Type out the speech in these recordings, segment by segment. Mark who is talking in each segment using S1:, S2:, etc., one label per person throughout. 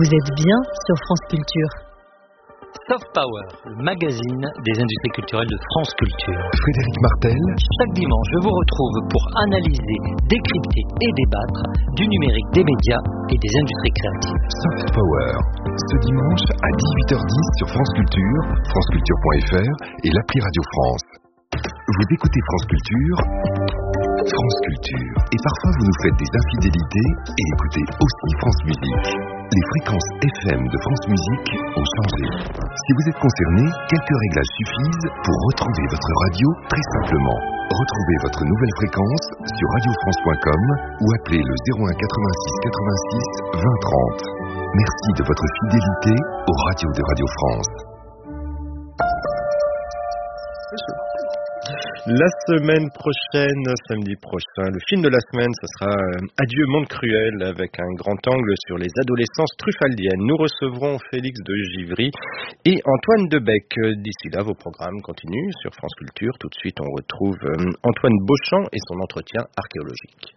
S1: Vous êtes bien sur France Culture.
S2: Soft Power, le magazine des industries culturelles de France Culture.
S3: Frédéric Martel.
S2: Chaque dimanche, je vous retrouve pour analyser, décrypter et débattre du numérique, des médias et des industries créatives.
S3: Soft Power, ce dimanche à 18h10 sur France Culture, franceculture.fr et l'appli Radio France. Vous écoutez France Culture, et parfois vous nous faites des infidélités et écoutez aussi France Musique. Les fréquences FM de France Musique ont changé. Si vous êtes concerné, quelques réglages suffisent pour retrouver votre radio très simplement. Retrouvez votre nouvelle fréquence sur radiofrance.com ou appelez le 01 86 86 20 30. Merci de votre fidélité aux radios de Radio France.
S4: La semaine prochaine, samedi prochain, le film de la semaine, ce sera Adieu Monde Cruel, avec un grand angle sur les adolescences truffaldiennes. Nous recevrons Félix de Givry et Antoine Debec. D'ici là, vos programmes continuent sur France Culture. Tout de suite, on retrouve Antoine Beauchamp et son entretien archéologique.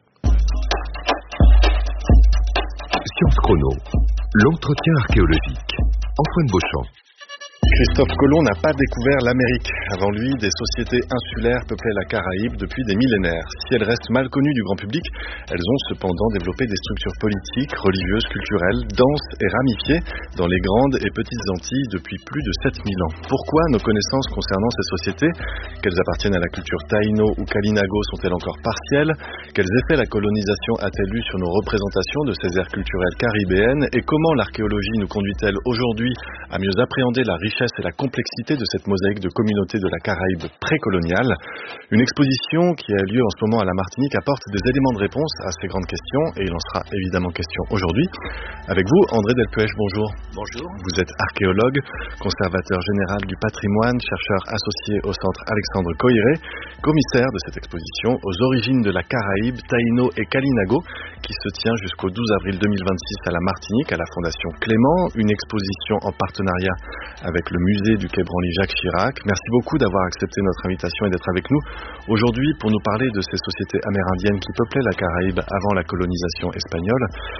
S3: Science Chrono, l'entretien archéologique. Antoine Beauchamp.
S4: Christophe Colomb n'a pas découvert l'Amérique. Avant lui, des sociétés insulaires peuplaient la Caraïbe depuis des millénaires. Si elles restent mal connues du grand public, elles ont cependant développé des structures politiques, religieuses, culturelles, denses et ramifiées dans les grandes et petites Antilles depuis plus de 7000 ans. Pourquoi nos connaissances concernant ces sociétés, qu'elles appartiennent à la culture taïno ou kalinago, sont-elles encore partielles? Quels effets la colonisation a-t-elle eu sur nos représentations de ces aires culturelles caribéennes? Et comment l'archéologie nous conduit-elle aujourd'hui à mieux appréhender la richesse et la complexité de cette mosaïque de communautés de la Caraïbe précoloniale? Une exposition qui a lieu en ce moment à la Martinique apporte des éléments de réponse à ces grandes questions, et il en sera évidemment question aujourd'hui. Avec vous, André Delpuech, bonjour.
S5: Bonjour.
S4: Vous êtes archéologue, conservateur général du patrimoine, chercheur associé au centre Alexandre Coiré, commissaire de cette exposition aux origines de la Caraïbe, taïno et kalinago, qui se tient jusqu'au 12 avril 2026 à la Martinique, à la Fondation Clément, une exposition en partenariat avec le musée du Quai Branly Jacques Chirac. Merci beaucoup d'avoir accepté notre invitation et d'être avec nous aujourd'hui pour nous parler de ces sociétés amérindiennes qui peuplaient la Caraïbe avant la colonisation espagnole,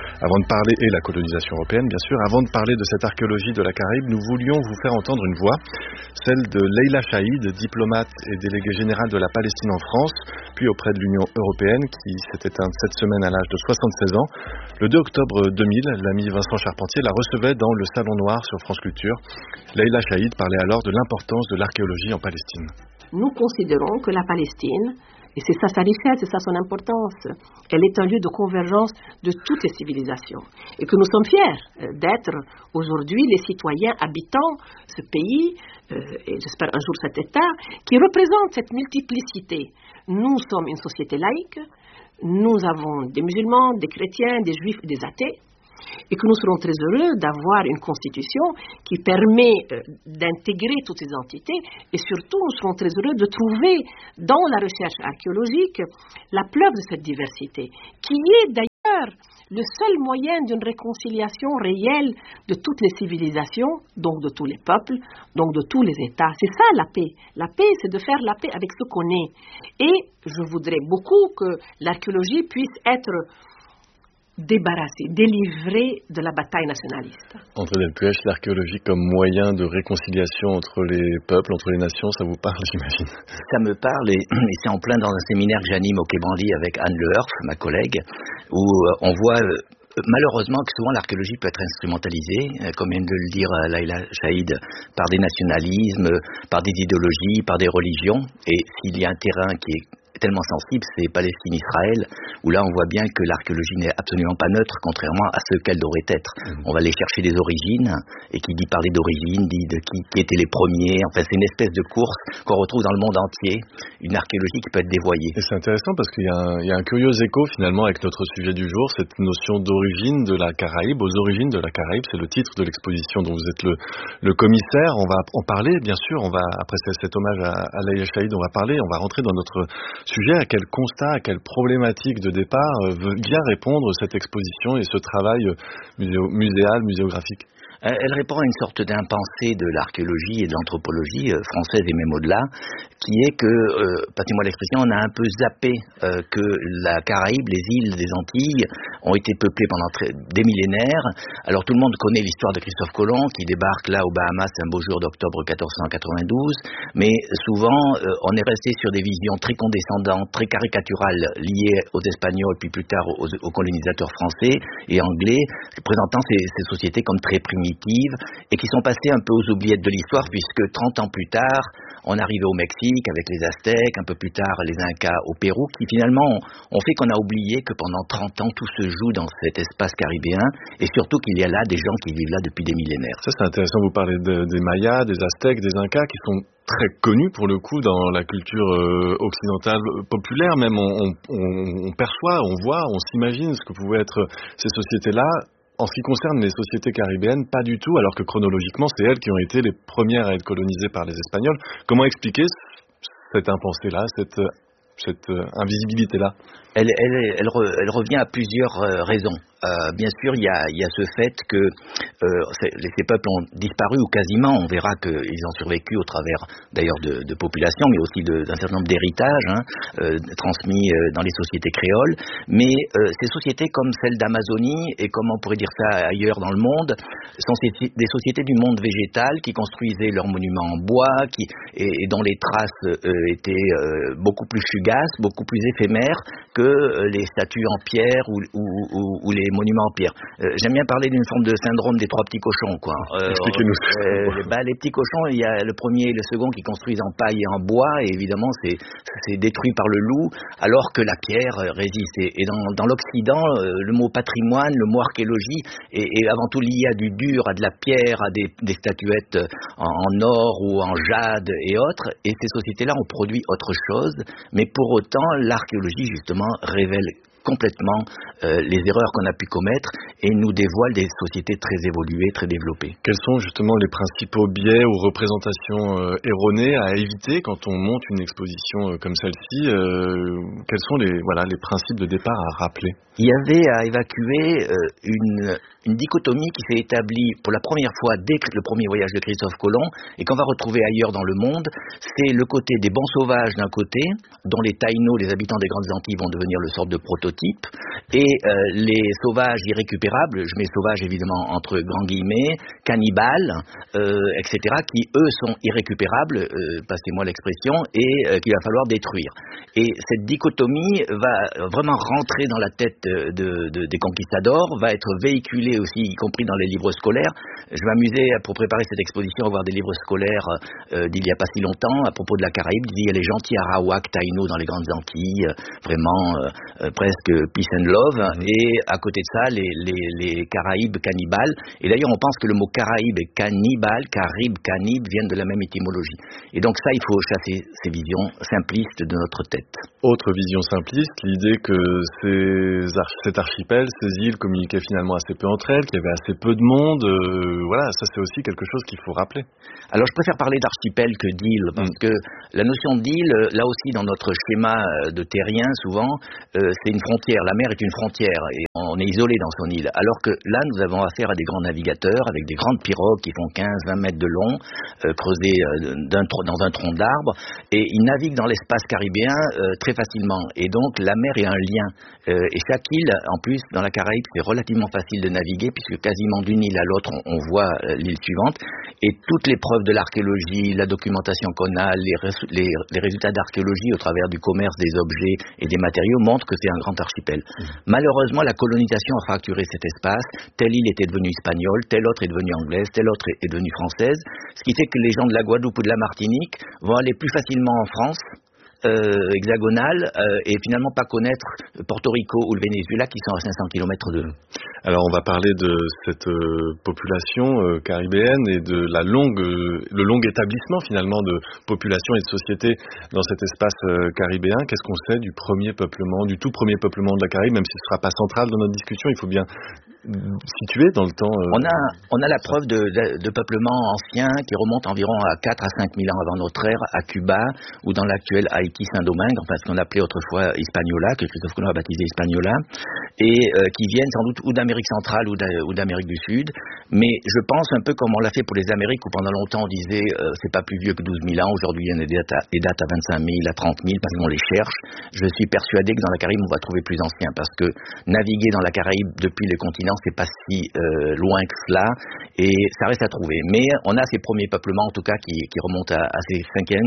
S4: et la colonisation européenne bien sûr. Avant de parler de cette archéologie de la Caraïbe, nous voulions vous faire entendre une voix, celle de Leila Chaïd, diplomate et déléguée générale de la Palestine en France, puis auprès de l'Union européenne, qui s'est éteinte cette semaine à l'âge de 76 ans. Le 2 octobre 2000, l'ami Vincent Charpentier la recevait dans le Salon Noir sur France Culture. Leila Chaïd parlait alors de l'importance de l'archéologie en Palestine.
S6: Nous considérons que la Palestine, et c'est ça sa richesse, c'est ça son importance, elle est un lieu de convergence de toutes les civilisations. Et que nous sommes fiers d'être aujourd'hui les citoyens habitant ce pays, et j'espère un jour cet État, qui représente cette multiplicité. Nous sommes une société laïque, nous avons des musulmans, des chrétiens, des juifs et des athées, et que nous serons très heureux d'avoir une constitution qui permet d'intégrer toutes ces entités, et surtout nous serons très heureux de trouver dans la recherche archéologique la preuve de cette diversité, qui est d'ailleurs le seul moyen d'une réconciliation réelle de toutes les civilisations, donc de tous les peuples, donc de tous les États. C'est ça la paix. La paix, c'est de faire la paix avec ce qu'on est. Et je voudrais beaucoup que l'archéologie puisse être débarrassé, délivré de la bataille nationaliste.
S4: André Delpuech, l'archéologie comme moyen de réconciliation entre les peuples, entre les nations, ça vous parle, j'imagine?
S5: Ça me parle, et c'est en plein dans un séminaire que j'anime au Quai Branly avec Anne Leherf, ma collègue, où on voit malheureusement que souvent l'archéologie peut être instrumentalisée, comme vient de le dire Leila Chaïd, par des nationalismes, par des idéologies, par des religions, et s'il y a un terrain qui est tellement sensible, c'est Palestine-Israël, où là on voit bien que l'archéologie n'est absolument pas neutre, contrairement à ce qu'elle devrait être. On va aller chercher des origines, et qui dit parler d'origine, dit de qui étaient les premiers, enfin c'est une espèce de course qu'on retrouve dans le monde entier, une archéologie qui peut être dévoyée.
S4: Et c'est intéressant parce qu'il y a un curieux écho finalement avec notre sujet du jour, cette notion d'origine de la Caraïbe, aux origines de la Caraïbe, c'est le titre de l'exposition dont vous êtes le commissaire. On va en parler, bien sûr, après cet hommage à Leila Chaïd, on va rentrer dans notre sujet, à quel constat, à quelle problématique de départ vient répondre cette exposition et ce travail muséal, muséographique?
S5: Elle répond à une sorte d'impensé de l'archéologie et de l'anthropologie française et même au-delà, qui est que, passez-moi l'expression, on a un peu zappé que la Caraïbe, les îles des Antilles, ont été peuplées pendant des millénaires. Alors tout le monde connaît l'histoire de Christophe Colomb, qui débarque là aux Bahamas un beau jour d'octobre 1492, mais souvent on est resté sur des visions très condescendantes, très caricaturales, liées aux Espagnols, puis plus tard aux colonisateurs français et anglais, présentant ces sociétés comme très primitives, et qui sont passées un peu aux oubliettes de l'histoire, puisque 30 ans plus tard, on arrivait au Mexique avec les Aztèques, un peu plus tard les Incas au Pérou, qui finalement ont fait qu'on a oublié que pendant 30 ans, tout se joue dans cet espace caribéen, et surtout qu'il y a là des gens qui vivent là depuis des millénaires.
S4: Ça, c'est intéressant, vous parlez des Mayas, des Aztèques, des Incas, qui sont très connus pour le coup dans la culture occidentale populaire, même on perçoit, on voit, on s'imagine ce que pouvaient être ces sociétés-là. En ce qui concerne les sociétés caribéennes, pas du tout, alors que chronologiquement, c'est elles qui ont été les premières à être colonisées par les Espagnols. Comment expliquer cette impensée-là, cette invisibilité-là?
S5: Elle revient à plusieurs raisons. Bien sûr, il y a ce fait que ces peuples ont disparu ou quasiment. On verra qu'ils ont survécu au travers d'ailleurs de populations, mais aussi d'un certain nombre d'héritages transmis dans les sociétés créoles. Mais ces sociétés comme celle d'Amazonie, et comme on pourrait dire ça ailleurs dans le monde, sont des sociétés du monde végétal qui construisaient leurs monuments en bois et dont les traces étaient beaucoup plus fugaces, beaucoup plus éphémères que les statues en pierre ou les monuments en pierre. J'aime bien parler d'une forme de syndrome des 3 petits cochons, quoi.
S4: Expliquez-nous.
S5: Les petits cochons, il y a le premier et le second qui construisent en paille et en bois, et évidemment c'est détruit par le loup, alors que la pierre résiste. Et dans l'Occident, le mot patrimoine, le mot archéologie est avant tout lié à du dur, à de la pierre, à des statuettes en or ou en jade et autres. Et ces sociétés-là ont produit autre chose, mais pour autant, l'archéologie justement révèle complètement les erreurs qu'on a pu commettre et nous dévoile des sociétés très évoluées, très développées.
S4: Quels sont justement les principaux biais ou représentations erronées à éviter quand on monte une exposition comme celle-ci? Quels sont les principes de départ à rappeler?
S5: Il y avait à évacuer une dichotomie qui s'est établie pour la première fois dès le premier voyage de Christophe Colomb et qu'on va retrouver ailleurs dans le monde. C'est le côté des bons sauvages d'un côté, dont les Taïnos, les habitants des Grandes Antilles, vont devenir le sorte de prototype, et les sauvages irrécupérables, je mets sauvages évidemment entre grands guillemets, cannibales, etc., qui eux sont irrécupérables, passez-moi l'expression, et qu'il va falloir détruire. Et cette dichotomie va vraiment rentrer dans la tête des conquistadors, va être véhiculée aussi, y compris dans les livres scolaires. Je m'amusais pour préparer cette exposition à voir des livres scolaires d'il n'y a pas si longtemps à propos de la Caraïbe. Il y a les gentils Arawak, Taïnos dans les Grandes Antilles, vraiment presque peace and love, et à côté de ça les Caraïbes cannibales. Et d'ailleurs on pense que le mot Caraïbe et cannibale, Caribe, cannibale, viennent de la même étymologie. Et donc ça, il faut chasser ces visions simplistes de notre tête.
S4: Autre vision simpliste, l'idée que cet archipel, ces îles communiquaient finalement assez peu entre elles, qu'il y avait assez peu de monde. Voilà, ça c'est aussi quelque chose qu'il faut rappeler.
S5: Alors je préfère parler d'archipel que d'île, parce que la notion d'île, là aussi dans notre schéma de terrien souvent, c'est une frontière. La mer est une frontière et on est isolé dans son île. Alors que là, nous avons affaire à des grands navigateurs avec des grandes pirogues qui font 15-20 mètres de long, creusées dans un tronc d'arbre, et ils naviguent dans l'espace caribéen très facilement. Et donc la mer est un lien. Et chaque île, en plus, dans la Caraïbe, c'est relativement facile de naviguer, puisque quasiment d'une île à l'autre, on voit l'île suivante. Et toutes les preuves de l'archéologie, la documentation qu'on a, les résultats d'archéologie au travers du commerce des objets et des matériaux montrent que c'est un grand archipel. Malheureusement, la colonisation a fracturé cet espace. Telle île était devenue espagnole, telle autre est devenue anglaise, telle autre est devenue française. Ce qui fait que les gens de la Guadeloupe ou de la Martinique vont aller plus facilement en France, hexagonale, et finalement pas connaître Porto Rico ou le Venezuela qui sont à 500 km d'eux.
S4: Alors on va parler de cette population caribéenne et de le long établissement finalement de population et de société dans cet espace caribéen. Qu'est-ce qu'on sait du tout premier peuplement de la Caraïbe, même si ce ne sera pas central dans notre discussion, il faut bien situer dans le temps.
S5: On a la preuve de peuplement ancien qui remonte environ à 4 à 5 000 ans avant notre ère à Cuba ou dans l'actuel Haïti Saint-Domingue, enfin ce qu'on appelait autrefois Hispaniola, que Christophe Colomb a baptisé Hispaniola, et qui viennent sans doute ou d'Amérique d'Amérique centrale ou d'Amérique du Sud, mais je pense un peu comme on l'a fait pour les Amériques, où pendant longtemps on disait c'est pas plus vieux que 12 000 ans, aujourd'hui il y en a des dates à 25 000, à 30 000, parce qu'on les cherche. Je suis persuadé que dans la Caraïbe on va trouver plus ancien, parce que naviguer dans la Caraïbe depuis le continent, c'est pas si loin que cela, et ça reste à trouver. Mais on a ces premiers peuplements en tout cas qui remontent à ces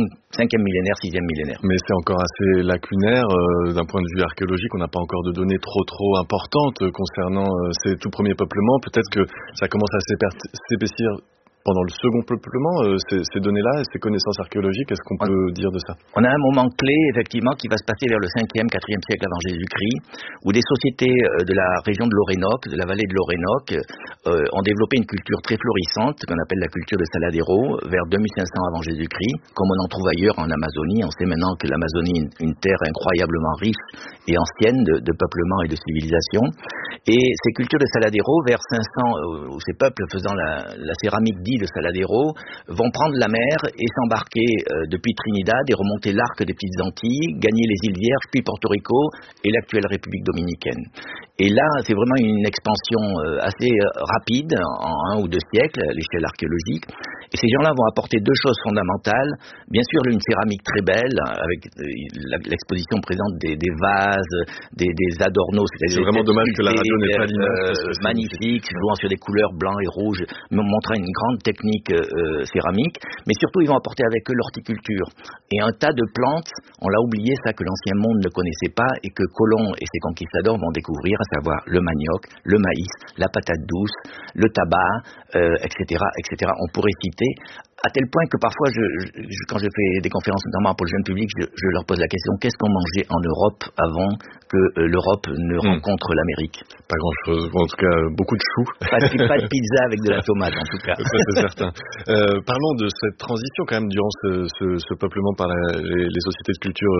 S5: 5e millénaire, 6e millénaire.
S4: Mais c'est encore assez lacunaire d'un point de vue archéologique. On n'a pas encore de données trop importantes concernant ces tout premiers peuplements. Peut-être que ça commence à s'épaissir pendant le second peuplement, ces données-là, ces connaissances archéologiques, est-ce qu'on peut dire de ça?
S5: On a un moment clé, effectivement, qui va se passer vers le 5e, 4e siècle avant Jésus-Christ, où des sociétés de la région de l'Orénoque, de la vallée de l'Orénoque, ont développé une culture très florissante, qu'on appelle la culture de Saladero, vers 2500 avant Jésus-Christ, comme on en trouve ailleurs en Amazonie. On sait maintenant que l'Amazonie est une terre incroyablement riche et ancienne de peuplement et de civilisation. Et ces cultures de Saladero, vers 500, où ces peuples faisant la céramique de Saladero, vont prendre la mer et s'embarquer depuis Trinidad et remonter l'arc des Petites Antilles, gagner les îles Vierges, puis Porto Rico et l'actuelle République dominicaine. Et là, c'est vraiment une expansion assez rapide, en 1 ou 2 siècles, à l'échelle archéologique. Et ces gens-là vont apporter 2 choses fondamentales. Bien sûr, une céramique très belle, avec l'exposition présente des vases, des adornos.
S4: C'est vraiment dommage que la radio n'ait pas l'image.
S5: Magnifique, jouant sur des couleurs blanc et rouge, montrant une grande technique céramique. Mais surtout, ils vont apporter avec eux l'horticulture. Et un tas de plantes, on l'a oublié, ça, que l'ancien monde ne connaissait pas, et que Colomb et ses conquistadors vont découvrir, à savoir le manioc, le maïs, la patate douce, le tabac, etc., etc. On pourrait citer, à tel point que parfois, quand je fais des conférences, notamment pour le jeune public, je leur pose la question, qu'est-ce qu'on mangeait en Europe avant que l'Europe ne rencontre l'Amérique?
S4: Pas grand-chose, en tout cas, beaucoup de choux.
S5: Pas de pizza avec de la tomate, en tout cas.
S4: Ça, c'est certain. Parlons de cette transition, quand même, durant ce peuplement par les sociétés de culture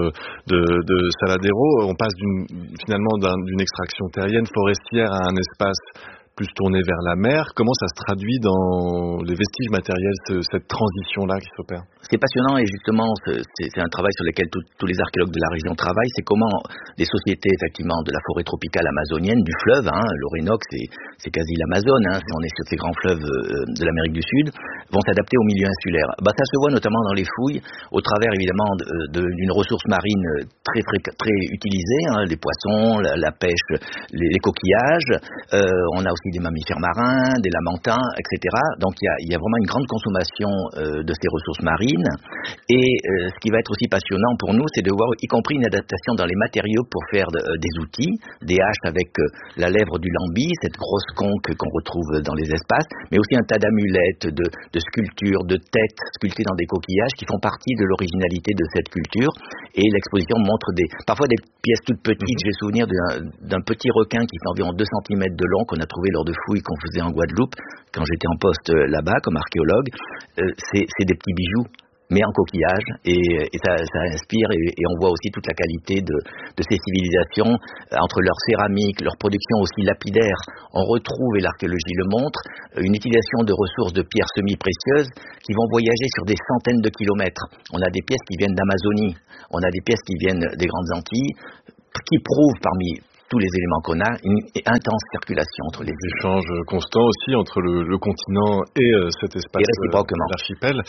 S4: de Saladero. On passe finalement d'une extraction terrienne, forestière, à un espace plus tourné vers la mer. Comment ça se traduit dans les vestiges matériels, cette transition-là qui s'opère?
S5: Ce qui est passionnant, et justement, c'est un travail sur lequel tous les archéologues de la région travaillent, c'est comment des sociétés, effectivement, de la forêt tropicale amazonienne, du fleuve, l'Orénoque, c'est quasi l'Amazone, on est sur ces grands fleuves de l'Amérique du Sud, vont s'adapter au milieu insulaire. Ça se voit notamment dans les fouilles, au travers, évidemment, d'une ressource marine très utilisée, les poissons, la pêche, les coquillages. On a aussi des mammifères marins, des lamantins, etc. Donc il y a vraiment une grande consommation de ces ressources marines. Et ce qui va être aussi passionnant pour nous, c'est de voir y compris une adaptation dans les matériaux pour faire des outils, des haches avec la lèvre du lambi, cette grosse conque qu'on retrouve dans les espaces, mais aussi un tas d'amulettes, de sculptures, de têtes sculptées dans des coquillages qui font partie de l'originalité de cette culture. Et l'exposition montre parfois des pièces toutes petites. J'ai souvenir d'un petit requin qui fait environ 2 cm de long qu'on a trouvé lors de fouilles qu'on faisait en Guadeloupe quand j'étais en poste là-bas comme archéologue. C'est des petits bijoux, mais en coquillage, et ça inspire, et on voit aussi toute la qualité de ces civilisations, entre leur céramique, leur production aussi lapidaire. On retrouve, et l'archéologie le montre, une utilisation de ressources de pierres semi-précieuses qui vont voyager sur des centaines de kilomètres. On a des pièces qui viennent d'Amazonie, on a des pièces qui viennent des Grandes Antilles, qui prouvent parmi tous les éléments qu'on a, une intense circulation entre les
S4: échanges constants aussi entre le continent et cet espace l'archipel.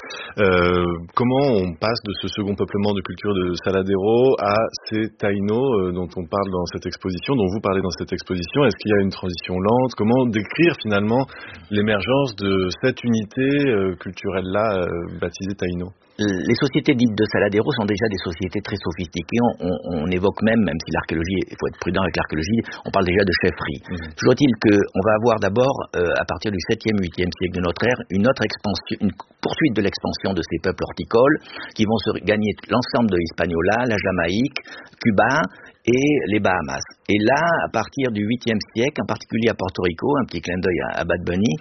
S4: Comment on passe de ce second peuplement de culture de Saladero à ces Taïnos dont on parle dans cette exposition, dont vous parlez dans cette exposition? Est-ce qu'il y a une transition lente? Comment décrire finalement l'émergence de cette unité culturelle-là baptisée Taïno?
S5: Les sociétés dites de Saladero sont déjà des sociétés très sophistiquées. On évoque même si l'archéologie, il faut être prudent avec l'archéologie, on parle déjà de chefferie. Toujours est-il qu'on va avoir d'abord, à partir du 7e, 8e siècle de notre ère, une poursuite de l'expansion de ces peuples horticoles qui vont se gagner l'ensemble de Hispaniola, la Jamaïque, Cuba et les Bahamas. Et là, à partir du 8e siècle, en particulier à Porto Rico, un petit clin d'œil à Bad Bunny,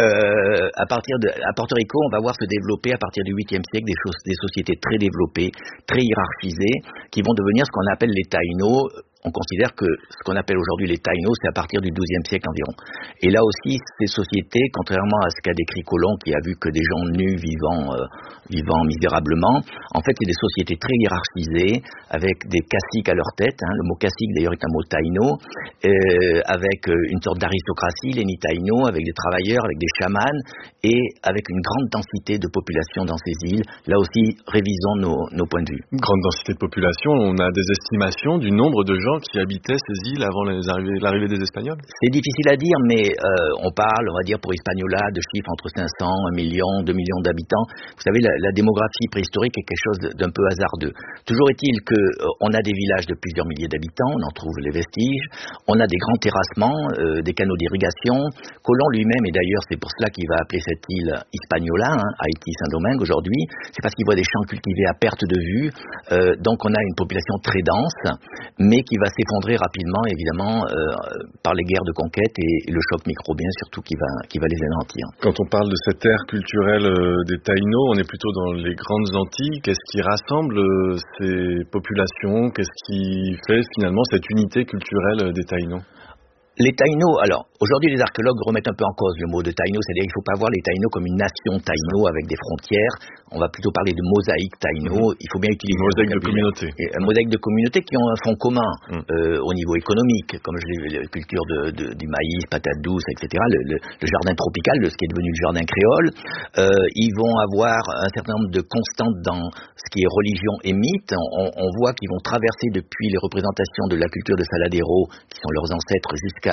S5: à Porto Rico, on va voir se développer à partir du 8e siècle des sociétés très développées, très hiérarchisées, qui vont devenir ce qu'on appelle les Taïnos, on considère que ce qu'on appelle aujourd'hui les Taïnos, c'est à partir du XIIe siècle environ. Et là aussi, ces sociétés, contrairement à ce qu'a décrit Colomb, qui a vu que des gens nus vivant misérablement, en fait, c'est des sociétés très hiérarchisées, avec des caciques à leur tête. Le mot cacique, d'ailleurs, est un mot taïno, avec une sorte d'aristocratie, les Nitaïnos, avec des travailleurs, avec des chamans, et avec une grande densité de population dans ces îles. Là aussi, révisons nos points de vue.
S4: Une grande densité de population, on a des estimations du nombre de gens qui habitaient ces îles avant l'arrivée des Espagnols?
S5: C'est difficile à dire, mais on va dire pour Hispaniola, de chiffres entre 500, 1 million, 2 millions d'habitants. Vous savez, la démographie préhistorique est quelque chose d'un peu hasardeux. Toujours est-il qu'on a des villages de plusieurs milliers d'habitants, on en trouve les vestiges, on a des grands terrassements, des canaux d'irrigation. Colomb lui-même, et d'ailleurs c'est pour cela qu'il va appeler cette île Hispaniola, Haïti Saint-Domingue aujourd'hui, c'est parce qu'il voit des champs cultivés à perte de vue, donc on a une population très dense, mais qui va s'effondrer rapidement, évidemment, par les guerres de conquête et le choc microbien surtout qui va les anéantir.
S4: Quand on parle de cette ère culturelle des Taïnos, on est plutôt dans les grandes Antilles. Qu'est-ce qui rassemble ces populations? Qu'est-ce qui fait finalement cette unité culturelle des Taïnos?
S5: Les Taïnos, alors, aujourd'hui les archéologues remettent un peu en cause le mot de Taïno, c'est-à-dire qu'il ne faut pas voir les Taïnos comme une nation Taïno avec des frontières, on va plutôt parler de mosaïque Taïno, il faut bien utiliser...
S4: Mosaïque de communautés.
S5: Mosaïque de communautés qui ont un fond commun au niveau économique, comme je l'ai vu, la culture du maïs, patates douces, etc., le jardin tropical, ce qui est devenu le jardin créole. Ils vont avoir un certain nombre de constantes dans ce qui est religion et mythe, on voit qu'ils vont traverser depuis les représentations de la culture de Saladero, qui sont leurs ancêtres, jusqu'à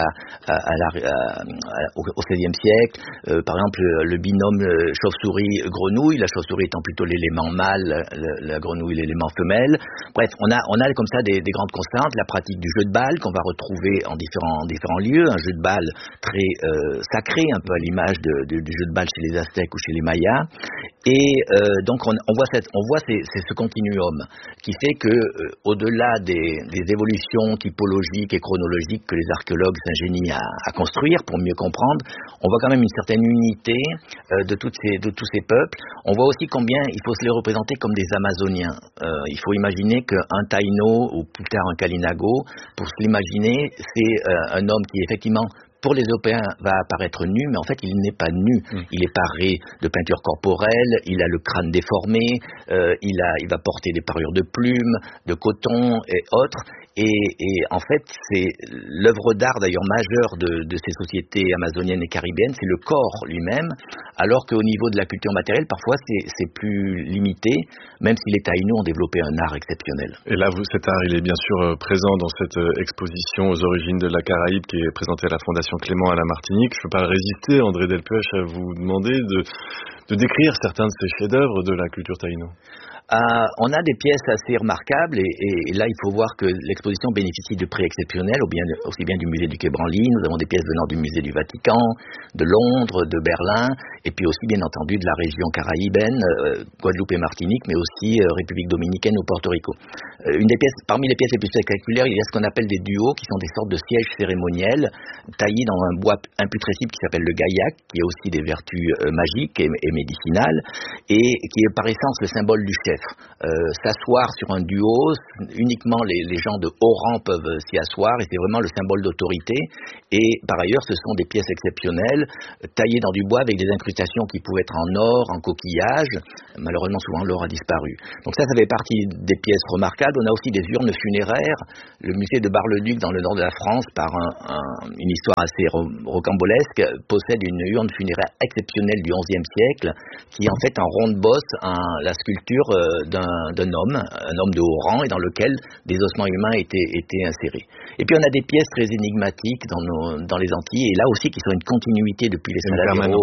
S5: au XVIe siècle, par exemple le binôme chauve-souris-grenouille, la chauve-souris étant plutôt l'élément mâle, la grenouille l'élément femelle. Bref, on a comme ça des grandes constantes, la pratique du jeu de balle qu'on va retrouver en différents lieux, un jeu de balle très sacré, un peu à l'image du jeu de balle chez les Aztèques ou chez les Mayas. Et donc on voit ce continuum qui fait que au-delà des évolutions typologiques et chronologiques que les archéologues s'ingénient à construire pour mieux comprendre, on voit quand même une certaine unité de tous ces peuples. On voit aussi combien il faut se les représenter comme des Amazoniens. Il faut imaginer qu'un Taïno ou plus tard un Kalinago, pour se l'imaginer, c'est un homme qui effectivement pour les Européens va apparaître nu, mais en fait il n'est pas nu. Il est paré de peinture corporelle, il a le crâne déformé, il va porter des parures de plumes, de coton et autres. Et en fait, c'est l'œuvre d'art d'ailleurs majeure de ces sociétés amazoniennes et caribéennes, c'est le corps lui-même, alors qu'au niveau de la culture matérielle, parfois c'est plus limité, même si les Taïnos ont développé un art exceptionnel.
S4: Et là, cet art, il est bien sûr présent dans cette exposition aux origines de la Caraïbe qui est présentée à la Fondation Clément à la Martinique. Je ne peux pas résister, André Delpech, à vous demander de décrire certains de ces chefs-d'œuvre de la culture taïno.
S5: On a des pièces assez remarquables et là il faut voir que l'exposition bénéficie de prix exceptionnels aussi bien du musée du Quai Branly, nous avons des pièces venant du musée du Vatican, de Londres, de Berlin et puis aussi bien entendu de la région caraïbaine, Guadeloupe et Martinique, mais aussi République dominicaine ou Porto Rico. Parmi les pièces les plus spectaculaires, il y a ce qu'on appelle des duos qui sont des sortes de sièges cérémoniels taillés dans un bois imputrescible qui s'appelle le gaillac, qui a aussi des vertus magiques et médicinales et qui est par essence le symbole du chef. S'asseoir sur un duo, uniquement les gens de haut rang peuvent s'y asseoir et c'est vraiment le symbole d'autorité. Et par ailleurs, ce sont des pièces exceptionnelles, taillées dans du bois avec des incrustations qui pouvaient être en or, en coquillage. Malheureusement, souvent l'or a disparu. Donc ça fait partie des pièces remarquables. On a aussi des urnes funéraires. Le musée de Bar-le-Duc, dans le nord de la France, par une histoire assez rocambolesque, possède une urne funéraire exceptionnelle du XIe siècle, qui en fait en ronde bosse la sculpture d'un homme, un homme de haut rang, et dans lequel des ossements humains étaient insérés. Et puis on a des pièces très énigmatiques dans les Antilles, et là aussi qui sont une continuité depuis les Saladero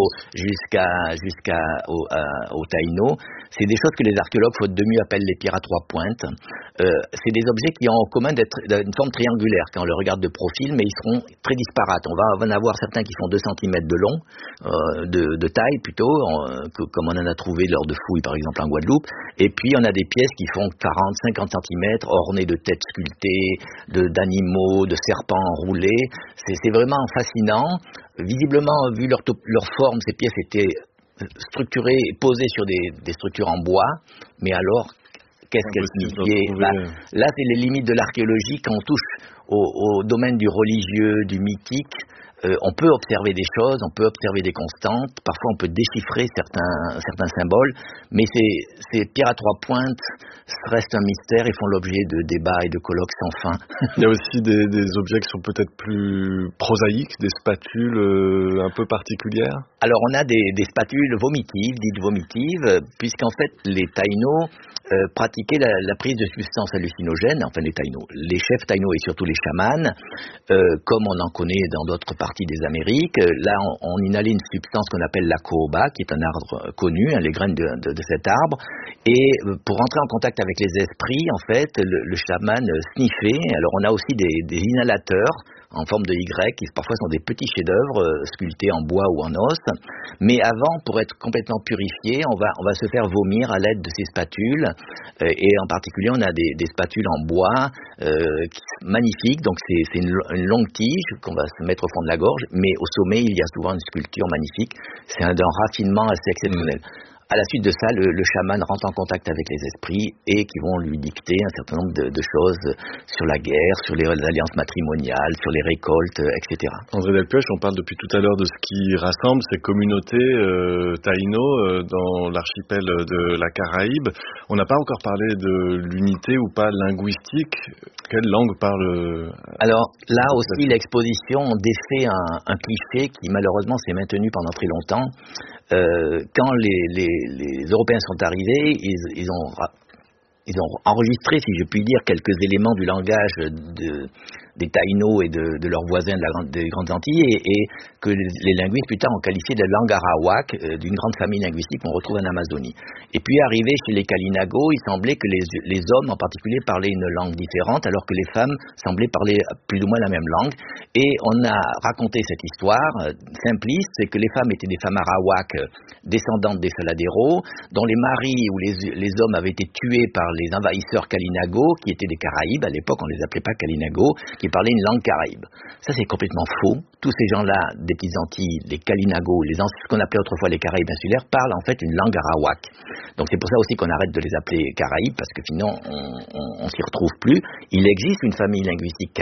S5: jusqu'au Taïno. C'est des choses que les archéologues, faute de mieux, appellent les pierres à 3 pointes. C'est des objets qui ont en commun d'être d'une forme triangulaire quand on le regarde de profil, mais ils seront très disparates. On va en avoir certains qui font 2 cm de long, de taille plutôt, comme on en a trouvé lors de fouilles par exemple en Guadeloupe. Et puis on a des pièces qui font 40-50 cm, ornées de têtes sculptées, d'animaux, de serpents enroulés. C'est vraiment fascinant. Visiblement, vu leur forme, ces pièces étaient structurées et posées sur des structures en bois, mais alors qu'est-ce qu'elle signifiait. Là, c'est les limites de l'archéologie quand on touche au domaine du religieux, du mythique. On peut observer des choses, on peut observer des constantes, parfois on peut déchiffrer certains symboles, mais ces pierres à trois pointes restent un mystère et font l'objet de débats et de colloques sans fin.
S4: Il y a aussi des objets qui sont peut-être plus prosaïques, des spatules un peu particulières.
S5: Alors on a des spatules vomitives, dites vomitives, puisqu'en fait les Taïnos pratiquaient la prise de substances hallucinogènes, enfin les Taïnos, les chefs Taïnos et surtout les chamans, comme on en connaît dans d'autres parties des Amériques. Là, on inhalait une substance qu'on appelle la cohoba, qui est un arbre connu, les graines de cet arbre. Et pour entrer en contact avec les esprits, en fait, le chaman sniffait. Alors, on a aussi des inhalateurs en forme de Y, qui parfois sont des petits chefs-d'œuvre sculptés en bois ou en os. Mais avant, pour être complètement purifié, on va se faire vomir à l'aide de ces spatules. Et en particulier, on a des spatules en bois magnifiques. Donc, c'est une longue tige qu'on va se mettre au fond de la gorge. Mais au sommet, il y a souvent une sculpture magnifique. C'est d'un raffinement assez exceptionnel. À la suite de ça, le chaman rentre en contact avec les esprits et qui vont lui dicter un certain nombre de choses sur la guerre, sur les alliances matrimoniales, sur les récoltes, etc.
S4: André Delpech, on parle depuis tout à l'heure de ce qui rassemble ces communautés taïno dans l'archipel de la Caraïbe. On n'a pas encore parlé de l'unité ou pas linguistique. Quelle langue parle
S5: Alors là aussi, l'exposition défait un cliché qui malheureusement s'est maintenu pendant très longtemps. Quand les Européens sont arrivés, ils ont enregistré, si je puis dire, quelques éléments du langage des Taïnos et de leurs voisins des Grandes Antilles et que les linguistes plus tard ont qualifié de langue arawak, d'une grande famille linguistique qu'on retrouve en Amazonie. Et puis arrivé chez les Kalinago, il semblait que les hommes en particulier parlaient une langue différente alors que les femmes semblaient parler plus ou moins la même langue. Et on a raconté cette histoire simpliste, c'est que les femmes étaient des femmes arawak descendantes des Saladeros, dont les maris ou les hommes avaient été tués par les envahisseurs Kalinago, qui étaient des Caraïbes, à l'époque on les appelait pas Kalinago, qui parlaient une langue caraïbe. Ça c'est complètement faux. Tous ces gens-là des petites Antilles, les Kalinago, ce qu'on appelait autrefois les Caraïbes insulaires, parlent en fait une langue arawak. Donc c'est pour ça aussi qu'on arrête de les appeler Caraïbes, parce que sinon on s'y retrouve plus. Il existe une famille linguistique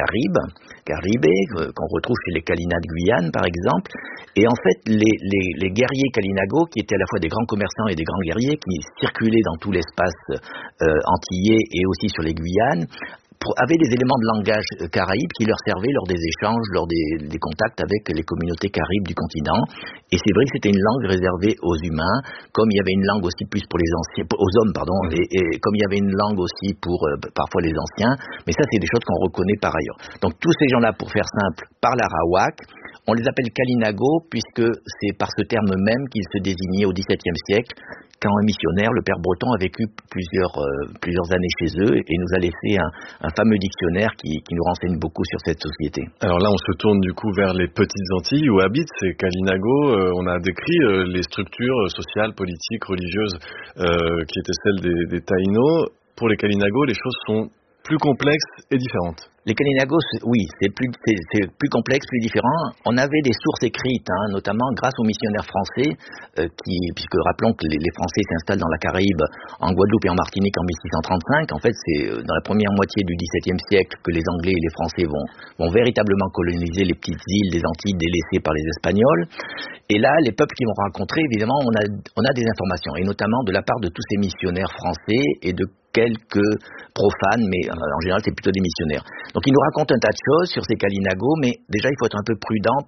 S5: caribée, qu'on retrouve chez les Kalina de Guyane par exemple, et en fait les guerriers Kalinago, qui étaient à la fois des grands commerçants et des grands guerriers, qui circulaient dans tout l'espace antillais et aussi sur les Guyanes, avaient des éléments de langage caraïbe qui leur servaient lors des échanges, lors des contacts avec les communautés caribes du continent. Et c'est vrai que c'était une langue réservée aux humains, comme il y avait une langue aussi plus pour les anciens, aux hommes, pardon, et comme il y avait une langue aussi pour parfois les anciens. Mais ça, c'est des choses qu'on reconnaît par ailleurs. Donc tous ces gens-là, pour faire simple, parlent arawak. On les appelle Kalinago puisque c'est par ce terme même qu'ils se désignaient au XVIIe siècle, quand un missionnaire, le père Breton, a vécu plusieurs années chez eux et nous a laissé un fameux dictionnaire qui nous renseigne beaucoup sur cette société.
S4: Alors là, on se tourne du coup vers les petites Antilles où habitent ces Kalinago. On a décrit les structures sociales, politiques, religieuses qui étaient celles des Taïnos. Pour les Kalinago, les choses sont plus complexes et différentes.
S5: Les Kalinago, oui, c'est plus complexe, plus différent. On avait des sources écrites, notamment grâce aux missionnaires français, puisque rappelons que les Français s'installent dans la Caraïbe, en Guadeloupe et en Martinique en 1635. En fait, c'est dans la première moitié du XVIIe siècle que les Anglais et les Français vont véritablement coloniser les petites îles des Antilles délaissées par les Espagnols. Et là, les peuples qui vont rencontrer, évidemment, on a des informations, et notamment de la part de tous ces missionnaires français et de quelques profanes, mais en général, c'est plutôt des missionnaires. Donc, ils nous racontent un tas de choses sur ces Kalinago, mais déjà, il faut être un peu prudent